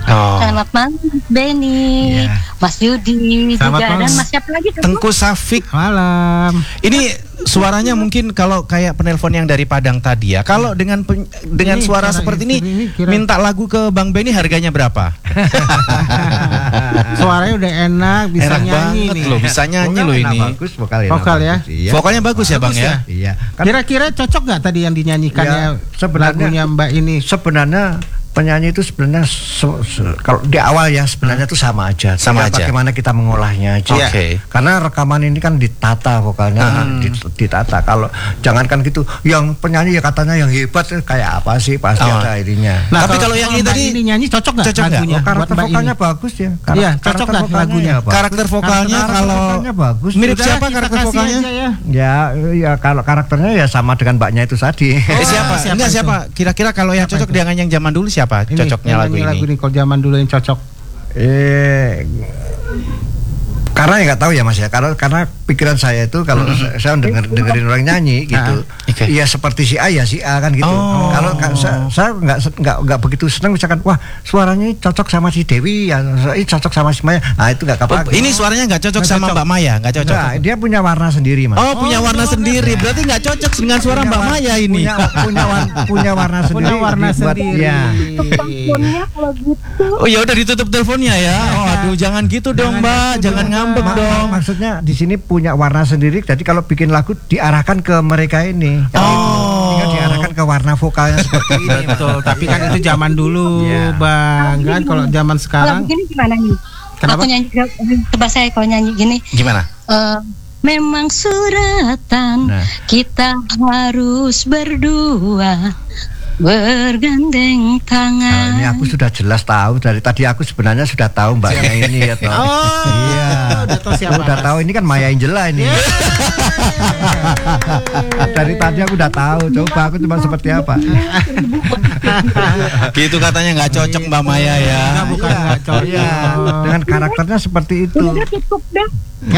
Selamat malam Benny, Mas Yudi juga dan Mas siapa lagi? Tengku Safik. Malam. Ini suaranya mungkin kalau kayak penelpon yang dari Padang tadi ya. Kalau dengan suara seperti ini minta lagu ke Bang Benny harganya berapa? Suaranya udah enak, bisa enak nyanyi banget nih. loh, bisa nyanyi loh ini. Bagus vokalnya. Vokal ya. Iya. Vokalnya bagus ya Bang ya. Iya. Kira-kira cocok nggak tadi yang dinyanyikannya lagunya Mbak ini? Sebenarnya penyanyi itu sebenarnya kalau di awal ya sebenarnya itu sama aja. Bagaimana kita mengolahnya aja. Oke. Karena rekaman ini kan ditata vokalnya, ditata. Kalau jangankan gitu, yang penyanyi ya katanya yang hebat kayak apa sih pasti ada ininya. Nah, tapi kalau yang ini tadi nyanyi cocok nggak lagunya? Karakter vokalnya bagus ya. Iya, cocok nggak lagunya? Karakter vokalnya kalau bagus. Mirip siapa karakter vokalnya? Ya kalau karakternya ya sama dengan mbaknya itu tadi. Siapa? Kira-kira kalau yang cocok dengan yang zaman dulu siapa? Cocoknya lagu ini kalau zaman dulu yang cocok. Karena ya nggak tahu ya Mas ya, karena pikiran saya itu kalau saya dengerin orang nyanyi gitu, ya seperti si A ya si A kan gitu. Kalau saya nggak begitu senang misalkan wah suaranya cocok sama si Dewi, ya ini cocok sama si Maya, nah itu nggak apa-apa. Ini suaranya nggak cocok sama Mbak Maya, nggak cocok. Nah, dia punya warna sendiri Mas. Punya warna sendiri, berarti nggak cocok dengan suara Mbak Maya ini. Punya warna sendiri. Punya warna sendiri. Ya. Teleponnya kalau gitu. Oh ya udah ditutup teleponnya ya. Aduh jangan gitu dong Mbak, jangan ngambek dong. Maksudnya di sini punya warna sendiri. Jadi kalau bikin lagu diarahkan ke mereka ini. Tinggal diarahkan ke warna vokalnya seperti ini. Betul. Tapi kan itu zaman dulu, Bang. Kan kalau zaman sekarang. Kalau begini gimana nih? Kenapa? Aku nyanyi, coba saya kalau nyanyi gini. Gimana? Memang suratan kita harus berdua bergandeng tangan. Ini aku sudah jelas tahu dari tadi, aku sebenarnya sudah tahu mbaknya ini ya toh. Iya. Udah tahu siapa? Udah tahu ini kan Maya Angela ini. Dari tadi aku udah tahu. Coba aku cuma seperti apa. Gitu katanya nggak cocok Mbak Maya ya. Bukan nggak cocok. Iya. Dengan karakternya seperti itu. Udah cukup dah.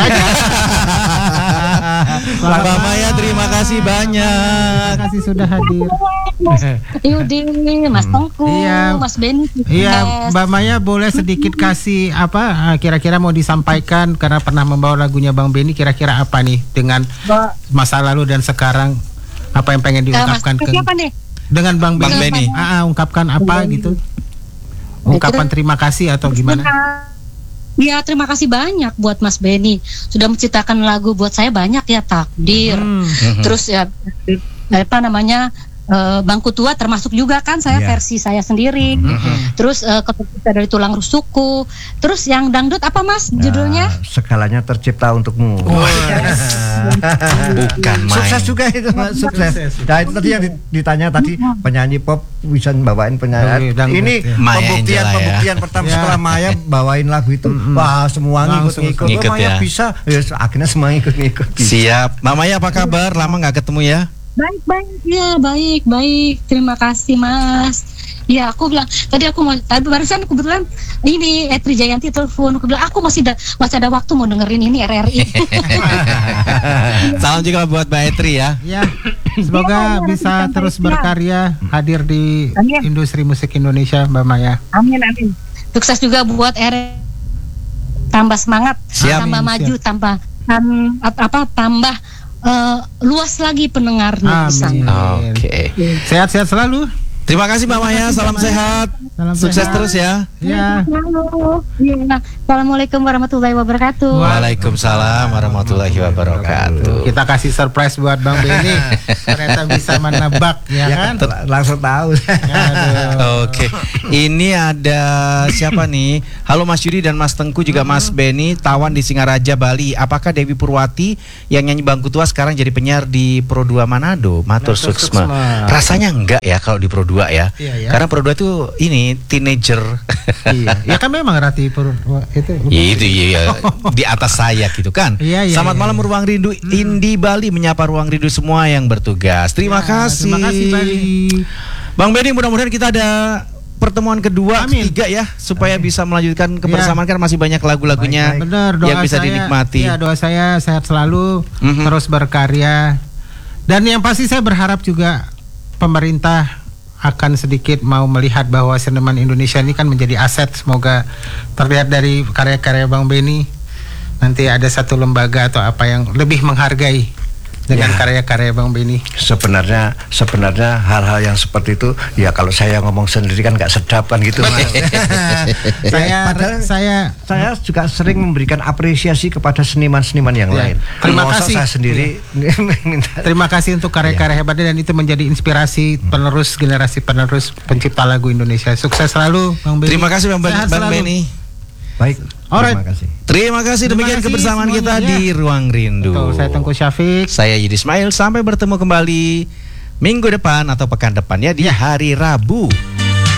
Mbak Maya terima kasih banyak. Terima kasih sudah hadir. Mas Yudi, Mas Tengku, Mas Benny. Iya, Mbak Maya boleh sedikit kasih apa kira-kira mau disampaikan karena pernah membawa lagunya Bang Benny, kira-kira apa nih dengan masa lalu dan sekarang, apa yang pengen diungkapkan siapa nih? dengan Bang Bang Benny? Ungkapkan apa gitu? Ungkapan terima kasih atau gimana? Ya terima kasih banyak buat Mas Benny sudah menciptakan lagu buat saya banyak ya, Takdir. Terus ya apa namanya Bangku Tua termasuk juga kan saya versi saya sendiri. Terus Ketika dari Tulang Rusukku. Terus yang dangdut apa Mas judulnya? Segalanya tercipta untukmu. Bukan main. Sukses juga itu Mas, sukses. Nah itu tadi yang ditanya tadi, penyanyi pop bisa bawain penyanyi. Ini pembuktian pertama setelah Maya bawain lagu itu. Wah semua ngikut-ngikut. Maya bisa, akhirnya semua ngikut-ngikut. Siap. Mbak Maya apa kabar? Lama nggak ketemu ya? Baik. Terima kasih Mas. Ya aku bilang tadi barusan kebetulan ini Etri Jayanti telepon, aku bilang aku masih ada waktu mau dengerin ini RRI. Salam juga buat Mbak Etri ya. Ya, semoga bisa terus berkarya, hadir di industri musik Indonesia Mbak Maya. Amin. Sukses juga buat RRI. Tambah semangat, tambah maju, tambah luas lagi pendengarnya. Oke. Sehat-sehat selalu. Terima kasih Mbak Maya, salam sehat. Sukses terus ya. Ya. Assalamualaikum warahmatullahi wabarakatuh. Waalaikumsalam warahmatullahi wabarakatuh. Kita kasih surprise buat Bang Benny. Ternyata bisa menebak ya kan? Langsung tahu. Oke. Ini ada siapa nih? Halo Mas Yudi dan Mas Tengku, juga Mas Benny, Tawan di Singaraja, Bali. Apakah Dewi Purwati yang nyanyi Bangku Tua sekarang jadi penyiar di Pro 2 Manado? Matur suksma. Rasanya enggak ya kalau di Pro 2 ya. Karena Pro 2 itu ini teenager. Ya kan memang Rati itu ya, di atas saya gitu kan. Selamat malam Ruang Rindu Indi Bali, menyapa Ruang Rindu semua yang bertugas. Terima kasih. Terima kasih Bali. Bang Benny, mudah-mudahan kita ada pertemuan kedua, ketiga ya, supaya bisa melanjutkan kebersamaan, kan masih banyak lagu-lagunya yang bisa dinikmati. Ya, doa saya sehat selalu, terus berkarya. Dan yang pasti saya berharap juga pemerintah akan sedikit mau melihat bahwa seniman Indonesia ini kan menjadi aset. Semoga terlihat dari karya-karya Bang Benny nanti ada satu lembaga atau apa yang lebih menghargai dengan karya-karya Bang Benny. Sebenarnya hal-hal yang seperti itu ya kalau saya ngomong sendiri kan nggak sedap kan gitu. saya juga sering memberikan apresiasi kepada seniman-seniman yang lain. Terima kasih. Saya sendiri terima kasih untuk karya-karya hebatnya, dan itu menjadi inspirasi generasi penerus pencipta lagu Indonesia. Sukses selalu Bang Benny. Terima kasih Bang Benny. Baik. Alright. Terima kasih. Demikian kebersamaan kita di Ruang Rindu. Betul, saya Tengku Syafiq. Saya Yudi Ismail. Sampai bertemu kembali minggu depan atau pekan depan ya di hari Rabu.